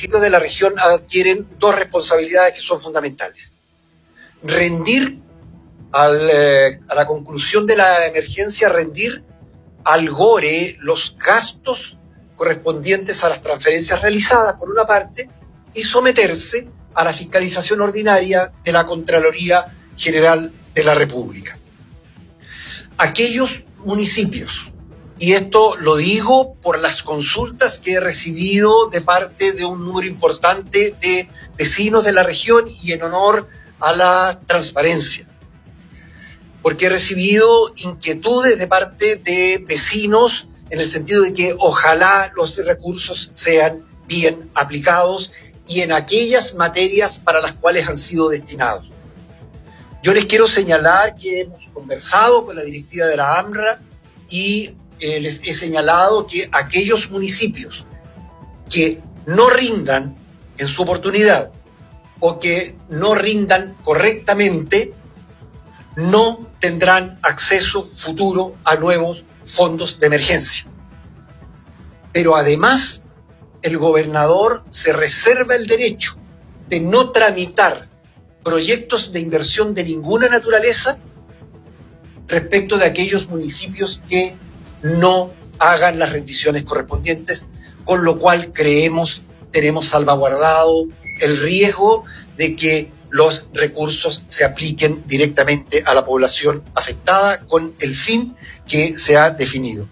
municipios de la región adquieren dos responsabilidades que son fundamentales. Rendir a la conclusión de la emergencia, rendir al GORE los gastos correspondientes a las transferencias realizadas, por una parte, y someterse a la fiscalización ordinaria de la Contraloría General de la República. Aquellos municipios, y esto lo digo por las consultas que he recibido de parte de un número importante de vecinos de la región y en honor a la transparencia, porque he recibido inquietudes de parte de vecinos en el sentido de que ojalá los recursos sean bien aplicados y en aquellas materias para las cuales han sido destinados. Yo les quiero señalar que hemos conversado con la directiva de la AMRA y les he señalado que aquellos municipios que no rindan en su oportunidad o que no rindan correctamente no tendrán acceso futuro a nuevos fondos de emergencia. Pero además, el gobernador se reserva el derecho de no tramitar proyectos de inversión de ninguna naturaleza respecto de aquellos municipios que no hagan las rendiciones correspondientes, con lo cual creemos tenemos salvaguardado el riesgo de que los recursos se apliquen directamente a la población afectada con el fin que se ha definido.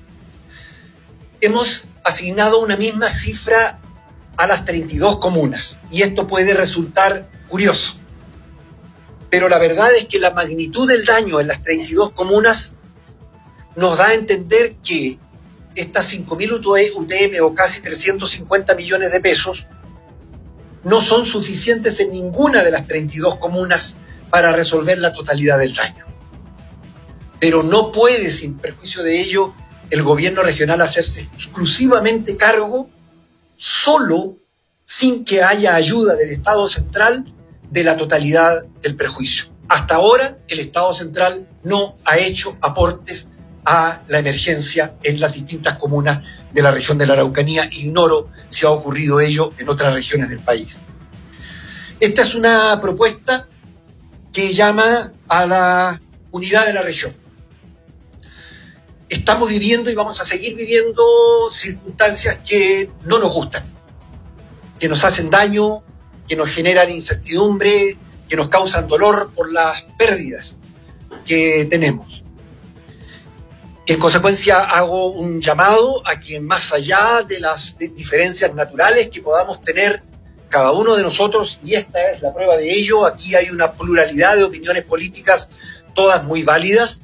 Hemos asignado una misma cifra a las 32 comunas y esto puede resultar curioso, pero la verdad es que la magnitud del daño en las 32 comunas nos da a entender que estas 5.000 UTM o casi 350 millones de pesos no son suficientes en ninguna de las 32 comunas para resolver la totalidad del daño. Pero no puede, sin perjuicio de ello, el gobierno regional hacerse exclusivamente cargo, solo sin que haya ayuda del Estado central, de la totalidad del perjuicio. Hasta ahora, el Estado central no ha hecho aportes a la emergencia en las distintas comunas de la región de la Araucanía. Ignoro si ha ocurrido ello en otras regiones del país. Esta es una propuesta que llama a la unidad de la región. Estamos viviendo y vamos a seguir viviendo circunstancias que no nos gustan, que nos hacen daño, que nos generan incertidumbre, que nos causan dolor por las pérdidas que tenemos. En consecuencia, hago un llamado a que más allá de las diferencias naturales que podamos tener cada uno de nosotros, y esta es la prueba de ello, aquí hay una pluralidad de opiniones políticas, todas muy válidas,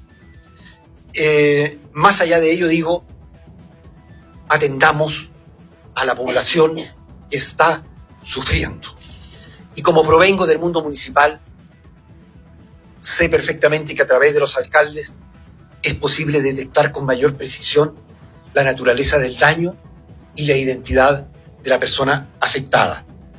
más allá de ello digo, atendamos a la población que está sufriendo. Y como provengo del mundo municipal, sé perfectamente que a través de los alcaldes es posible detectar con mayor precisión la naturaleza del daño y la identidad de la persona afectada.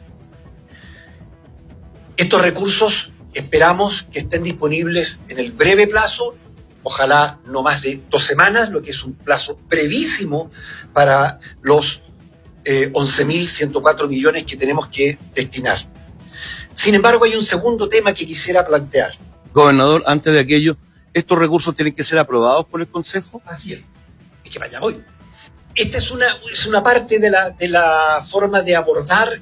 Estos recursos esperamos que estén disponibles en el breve plazo, ojalá no más de 2 semanas, lo que es un plazo brevísimo para los 11.104 millones que tenemos que destinar. Sin embargo, hay un segundo tema que quisiera plantear. Gobernador, antes de aquello, ¿estos recursos tienen que ser aprobados por el Consejo? Así es que vaya hoy. Esta es una parte de la forma de abordar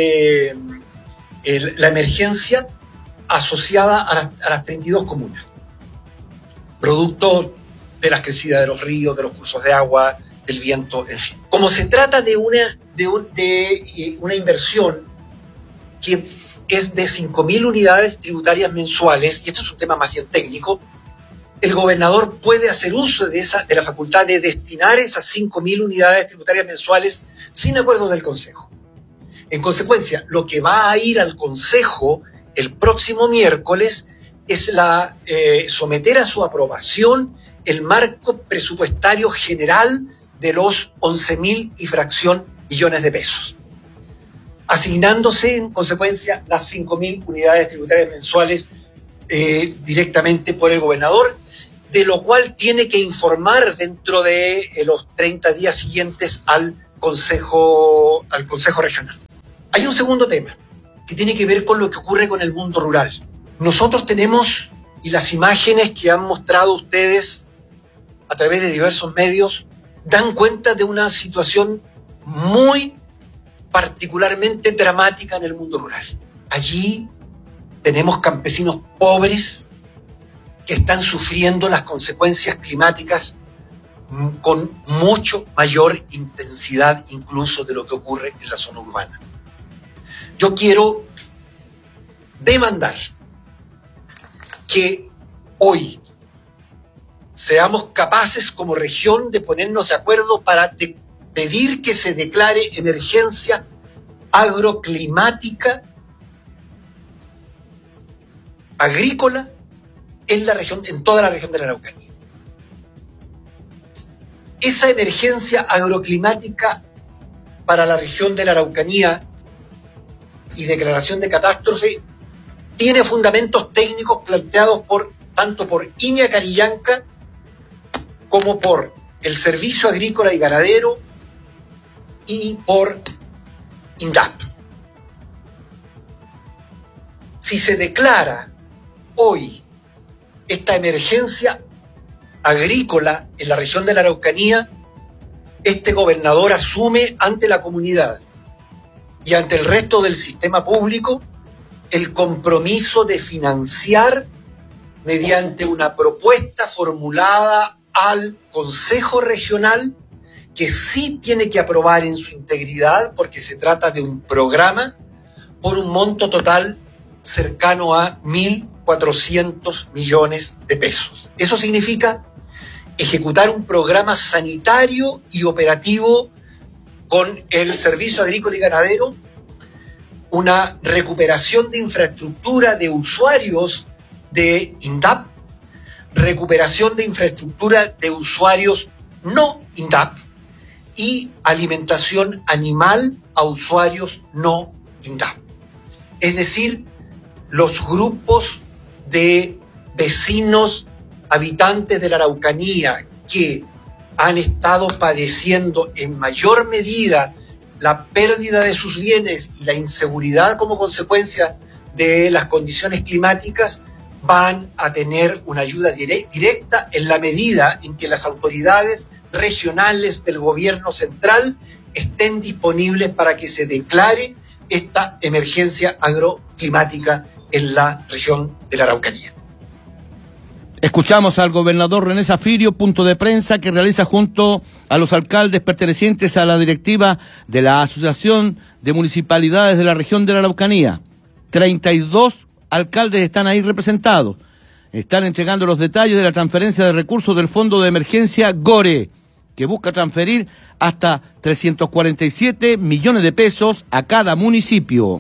la emergencia asociada a las 32 comunas. Producto de las crecidas de los ríos, de los cursos de agua, del viento, en fin. Como se trata de una inversión que es de 5.000 unidades tributarias mensuales, y esto es un tema más bien técnico, el gobernador puede hacer uso de la facultad de destinar esas 5.000 unidades tributarias mensuales sin acuerdo del Consejo. En consecuencia, lo que va a ir al Consejo el próximo miércoles es someter a su aprobación el marco presupuestario general de los 11.000 y fracción millones de pesos, asignándose en consecuencia las 5.000 unidades tributarias mensuales directamente por el gobernador, de lo cual tiene que informar dentro de los 30 días siguientes al Consejo Regional. Hay un segundo tema que tiene que ver con lo que ocurre con el mundo rural. Nosotros tenemos, y las imágenes que han mostrado ustedes a través de diversos medios, dan cuenta de una situación muy particularmente dramática en el mundo rural. Allí tenemos campesinos pobres que están sufriendo las consecuencias climáticas con mucho mayor intensidad incluso de lo que ocurre en la zona urbana. Yo quiero demandar que hoy seamos capaces como región de ponernos de acuerdo para pedir que se declare emergencia agroclimática agrícola en la región, en toda la región de la Araucanía. Esa emergencia agroclimática para la región de la Araucanía y declaración de catástrofe tiene fundamentos técnicos planteados tanto por Iña Carillanca como por el Servicio Agrícola y Ganadero y por INDAP. Si se declara hoy esta emergencia agrícola en la región de la Araucanía, este gobernador asume ante la comunidad y ante el resto del sistema público el compromiso de financiar mediante una propuesta formulada al Consejo Regional, que sí tiene que aprobar en su integridad porque se trata de un programa por un monto total cercano a 1.400 millones de pesos. Eso significa ejecutar un programa sanitario y operativo con el Servicio Agrícola y Ganadero, una recuperación de infraestructura de usuarios de INDAP, recuperación de infraestructura de usuarios no INDAP y alimentación animal a usuarios no INDAP. Es decir, los grupos de vecinos, habitantes de la Araucanía que han estado padeciendo en mayor medida la pérdida de sus bienes y la inseguridad como consecuencia de las condiciones climáticas van a tener una ayuda directa en la medida en que las autoridades regionales del gobierno central estén disponibles para que se declare esta emergencia agroclimática en la región de la Araucanía. Escuchamos al gobernador René Zafirio, punto de prensa que realiza junto a los alcaldes pertenecientes a la directiva de la Asociación de Municipalidades de la región de la Araucanía. 32 alcaldes están ahí representados. Están entregando los detalles de la transferencia de recursos del Fondo de Emergencia GORE, que busca transferir hasta 347 millones de pesos a cada municipio.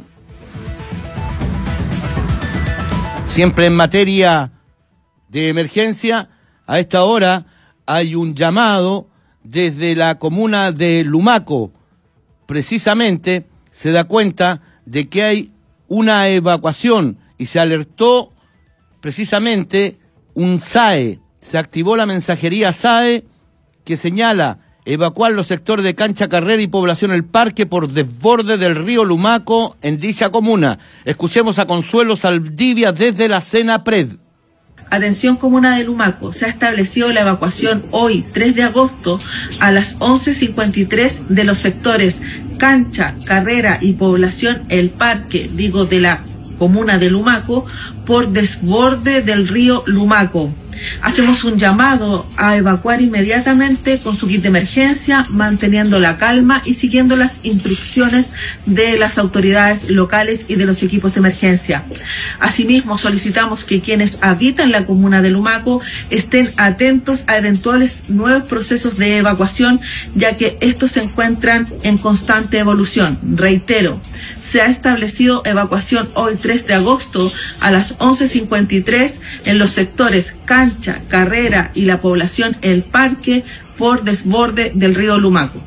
Siempre en materia de emergencia, a esta hora hay un llamado desde la comuna de Lumaco. Precisamente se da cuenta de que hay una evacuación y se alertó precisamente un SAE. Se activó la mensajería SAE que señala evacuar los sectores de Cancha Carrera y Población El Parque por desborde del río Lumaco en dicha comuna. Escuchemos a Consuelo Saldivia desde la Senapred. Atención comuna de Lumaco, se ha establecido la evacuación hoy, 3 de agosto, a las 11:53 de los sectores Cancha, Carrera y Población El Parque, de la comuna de Lumaco, por desborde del río Lumaco. Hacemos un llamado a evacuar inmediatamente con su kit de emergencia, manteniendo la calma y siguiendo las instrucciones de las autoridades locales y de los equipos de emergencia. Asimismo, solicitamos que quienes habitan la comuna de Lumaco estén atentos a eventuales nuevos procesos de evacuación, ya que estos se encuentran en constante evolución. Reitero, se ha establecido evacuación hoy 3 de agosto a las 11:53 en los sectores Cancha, Carrera y la Población El Parque por desborde del río Lumaco.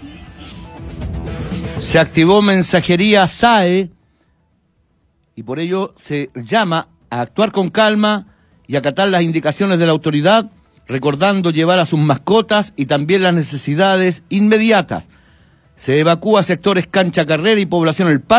Se activó mensajería SAE y por ello se llama a actuar con calma y acatar las indicaciones de la autoridad, recordando llevar a sus mascotas y también las necesidades inmediatas. Se evacúa sectores Cancha Carrera y Población El Parque